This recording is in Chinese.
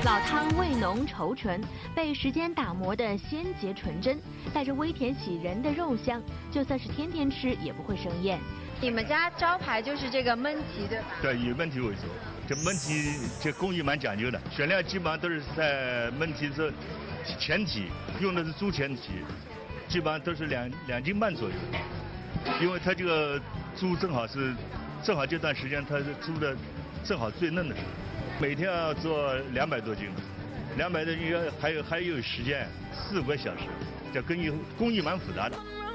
老汤味浓稠醇，被时间打磨的鲜洁纯真，带着微甜喜人的肉香，就算是天天吃也不会生厌。 你们家招牌就是这个焖蹄，对吧？ 对，以焖蹄为主。这焖蹄这工艺蛮讲究的，选料基本上都是在焖蹄这前蹄，用的是猪前蹄，基本上都是2斤半左右。因为它这个猪正好这段时间它是猪的正好最嫩的时候，每天要做200多斤，200多斤还有时间4、5个小时，这工艺蛮复杂的。